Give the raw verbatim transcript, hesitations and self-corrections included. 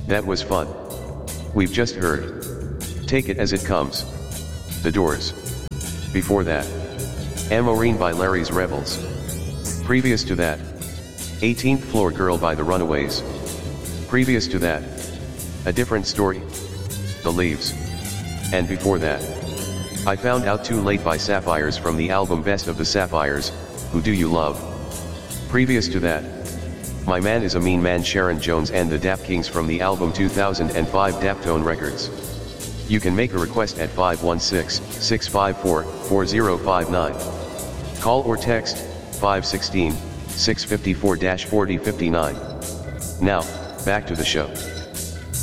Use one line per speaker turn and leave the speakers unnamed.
That was fun. We've just heard Take It As It Comes, The Doors. Before that, Amourine by Larry's Rebels. Previous to that, eighteenth Floor Girl by The Runaways. Previous to that, A Different Story, The Leaves. And before that, I Found Out Too Late by Sapphires from the album Best of the Sapphires, Who Do You Love? Previous to that, My Man Is a Mean Man, Sharon Jones and the Dap Kings from the album two thousand five Daptone Records. You can make a request at five one six, six five four, four zero five nine. Call or text five one six, six five four, four zero five nine. Now, back to the show.